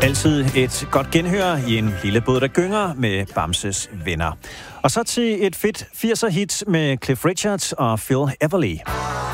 Altid et godt genhør i en lille båd, der gynger med Bamses venner. Og så til et fedt 80'er hit med Cliff Richard og Phil Everly.